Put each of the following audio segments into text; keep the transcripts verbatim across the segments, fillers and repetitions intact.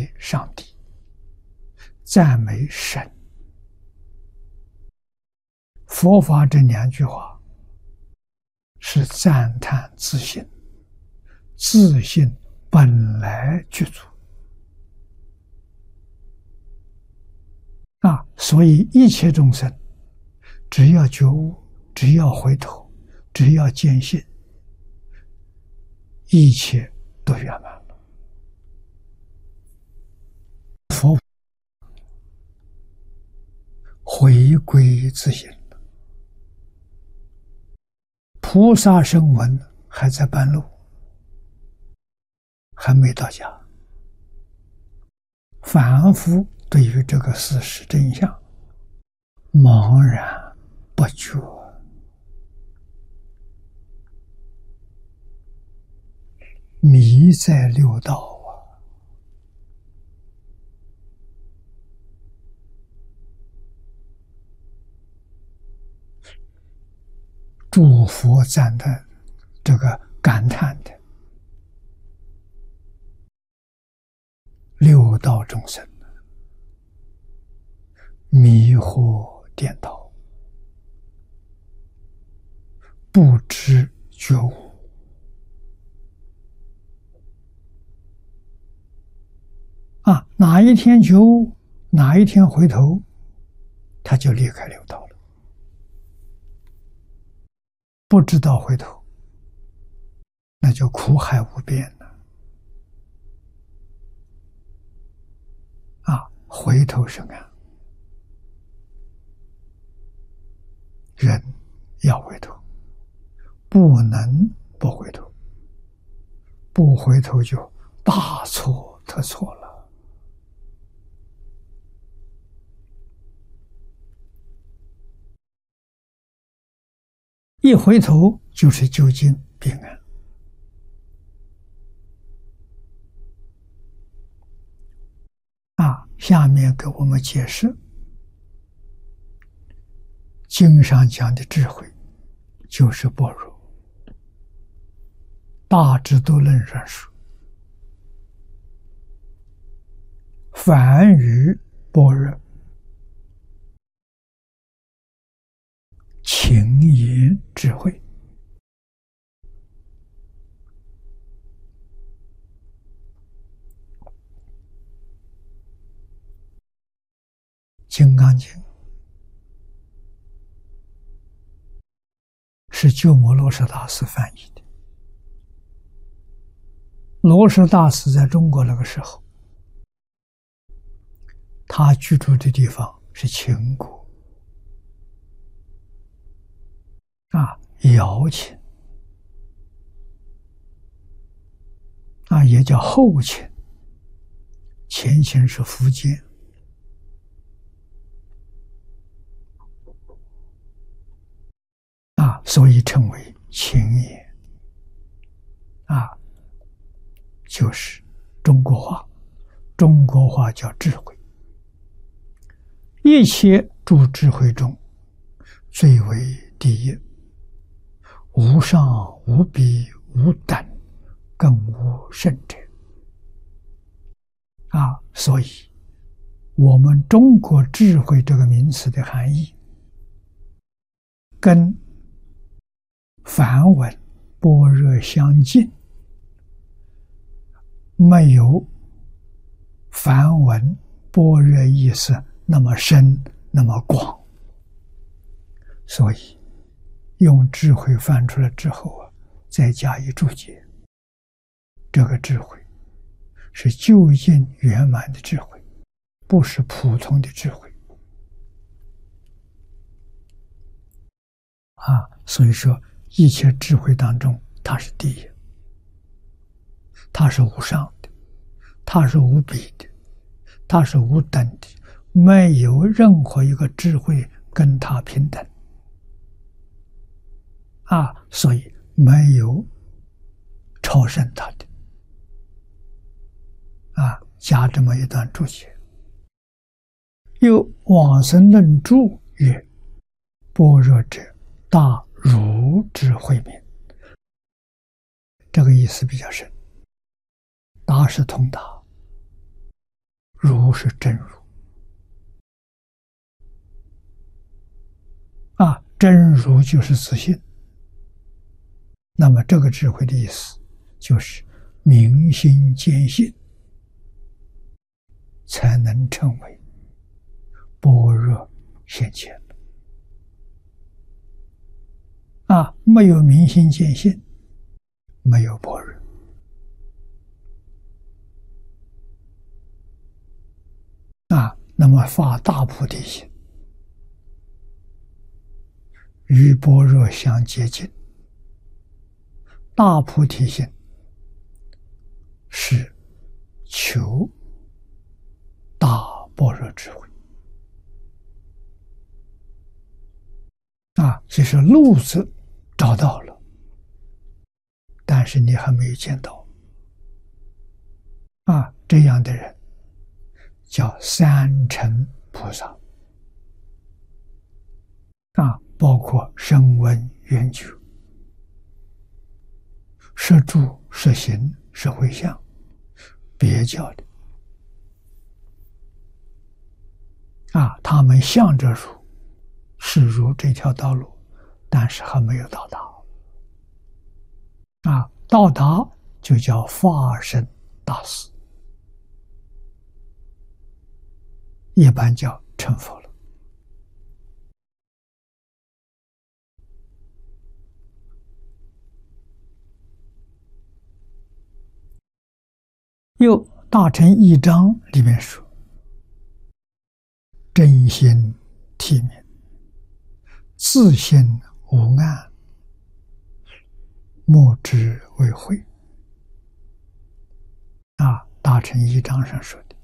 美上帝，赞美神。佛法这两句话是赞叹自性，自性本来具足啊，所以一切众生只要觉悟，只要回头，只要见性，一切都圆满了。佛回归自性，菩萨声闻还在半路，还没到家，凡夫对于这个事实真相茫然不觉，迷在六道啊！诸佛赞叹这个感叹的六道众生迷惑颠倒，不知觉悟啊！哪一天觉悟，哪一天回头，他就离开六道了。不知道回头，那就苦海无边了啊！回头是岸，人要回头，不能不回头，不回头就大错特错了。一回头就是究竟平安啊！下面给我们解释经上讲的智慧就是般若。大智度论上说，凡于般若，情言智慧。金刚经是鸠摩罗什大师翻译的。罗什大师在中国那个时候，他居住的地方是秦国啊，姚秦啊，也叫后秦，前秦是福建啊，所以称为秦也啊，就是中国话，中国话叫智慧。一切诸智慧中，最为第一，无上无比无等，更无甚者啊！所以，我们中国智慧这个名词的含义，跟梵文般若相近，没有梵文般若意思那么深那么广，所以用智慧翻出来之后啊，再加以注解，这个智慧是究竟圆满的智慧，不是普通的智慧啊！所以说，一切智慧当中，它是第一，它是无上的，它是无比的，它是无等的，没有任何一个智慧跟它平等啊！所以没有超胜它的啊！加这么一段注解。又往生论注曰：般若者，大如之慧名。这个意思比较深，达是通达， 如是真如啊，真如就是自信。那么这个智慧的意思就是明心见性，才能成为般若现前啊！没有明心见性，没有般若啊。那么发大菩提心，与般若相接近。大菩提心是求大般若智慧啊，就是路子找到了，但是你还没有见到啊，这样的人叫三乘菩萨啊，包括声闻缘觉、摄住、摄行、摄回向，别教的啊，他们向着如是如这条道路，但是还没有到达啊，到达就叫化身大士，一般叫成佛了。又大乘义章里面说，真心体面，自心无暗，莫之为慧啊，大乘义章上说的。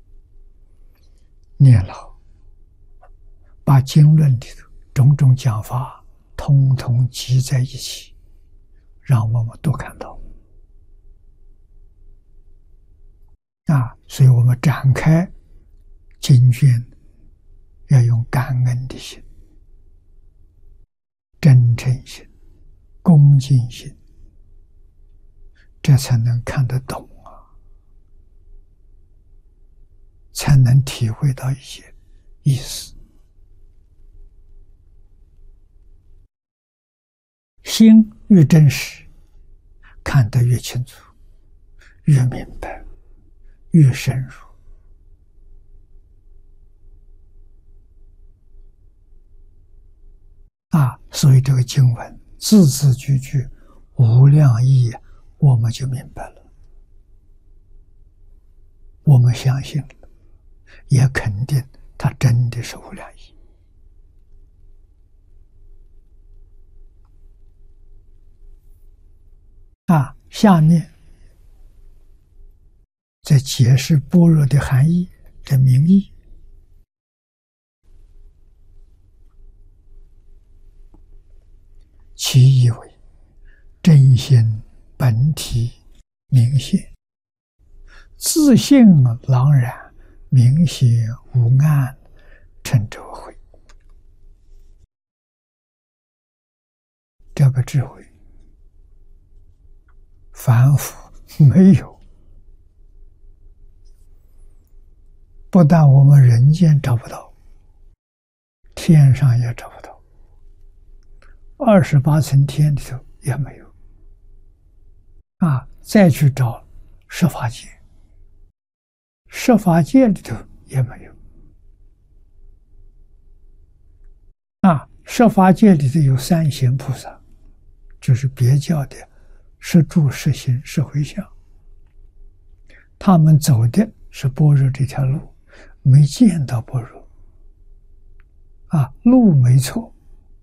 念老把经论里头种种讲法统统集在一起，让我们都看到啊，所以我们展开经卷要用感恩的心、真诚心、恭敬心，这才能看得懂啊，才能体会到一些意思。心越真实，看得越清楚，越明白，越深入啊！所以这个经文字字句句无量义，我们就明白了，我们相信了，也肯定它真的是无量义啊！下面再解释般若的含义的名义。其意为真心本体明现，自性朗然，明显无暗，称之为慧。这个智慧凡夫没有，不但我们人间找不到，天上也找不到，二十八层天里头也没有啊！再去找十法界，十法界里头也没有啊！十法界里头有三贤菩萨，就是别教的摄住、摄行、摄回向，他们走的是般若这条路，没见到般若啊，路没错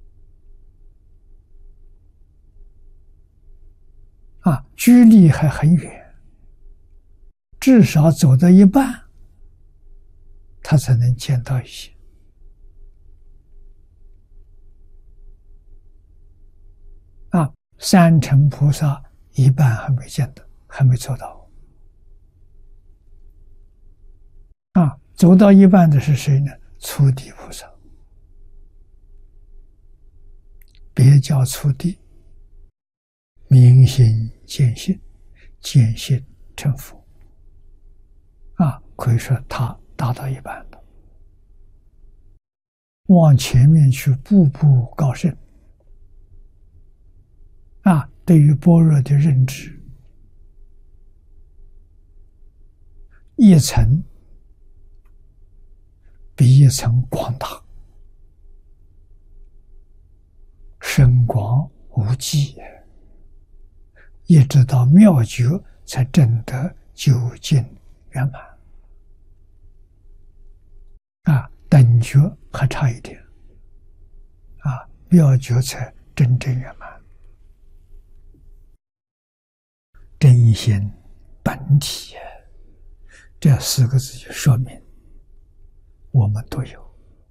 啊，距离还很远，至少走到一半，他才能见到一些啊。三乘菩萨一半还没见到，还没做到啊。走到一半的是谁呢？初地菩萨，别教初地，明心见性，见性成佛啊。 可以说他达到一半了。往前面去，步步高升。啊，对于般若的认知，一层比一层广大，深广无际，一直到妙觉才证得究竟圆满。啊，等觉还差一点，啊，妙觉才真正圆满。真心本体，这四个字就说明我们都有，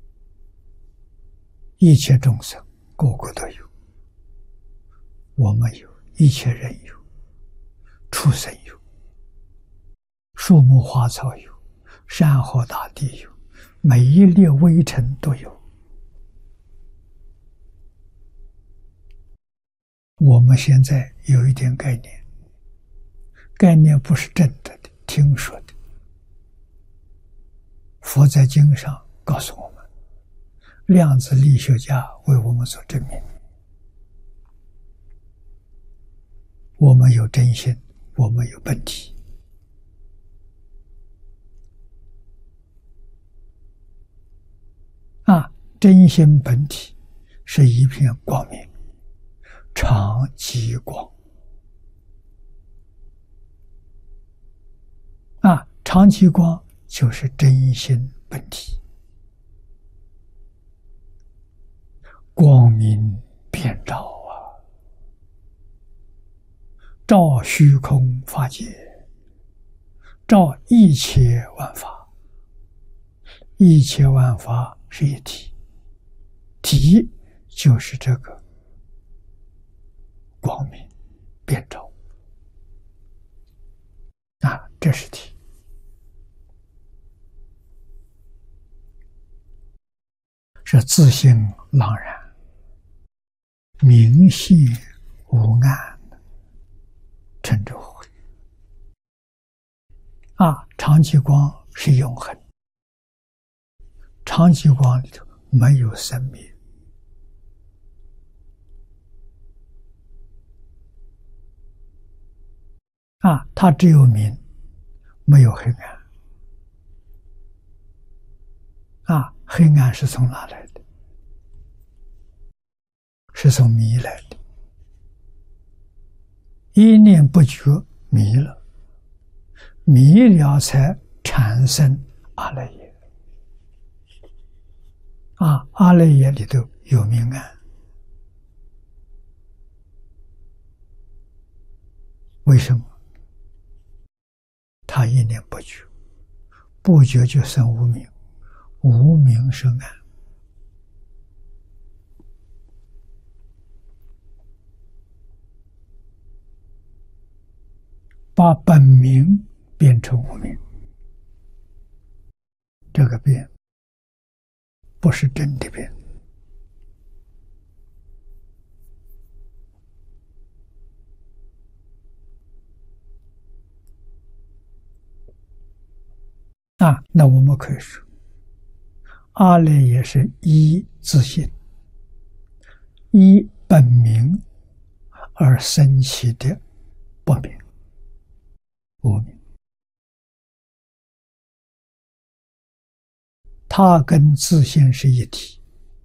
一切众生个个都有，我们有，一切人有，畜生有，树木花草有，山河大地有，每一粒微尘都有。我们现在有一点概念，概念不是真的的，听说的。佛在经上告诉我们，量子力学家为我们所证明，我们有真心，我们有本体。啊，真心本体是一片光明，常极光。啊，常极光就是真心本体，光明遍照啊，照虚空法界，照一切万法，一切万法是一体，体就是这个光明遍照啊，这是体。是自性朗然，明现无暗，称之慧。啊，常寂光是永恒，常寂光里头没有生灭。啊，它只有明，没有黑暗。啊，黑暗是从哪来的？是从迷来的。一念不觉迷了，迷了才产生阿赖耶。啊，阿赖耶里头有明暗。为什么？他一念不觉，不觉就生无明，无明生暗。把本名变成无明，这个变不是真的变。啊，那我们可以说，阿赖耶是依自性，依本名而生起的不明、无明，它跟自性是一体，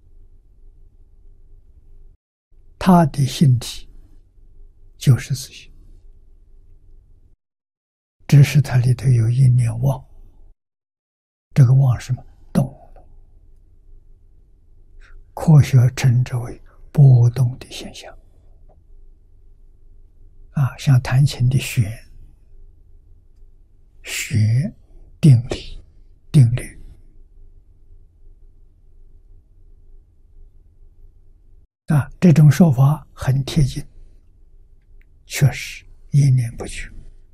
它的性体就是自性，只是它里头有一念妄。这个妄是什么？动了。科学称之为波动的现象。啊，像弹琴的弦，弦定理、定律。啊，这种说法很贴近，确实一念不觉。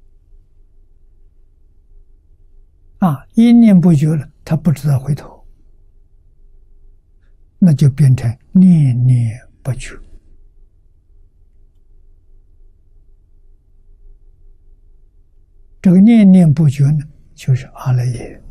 啊，一念不觉了，他不知道回头，那就变成念念不觉。这个念念不觉呢， 就是阿赖耶。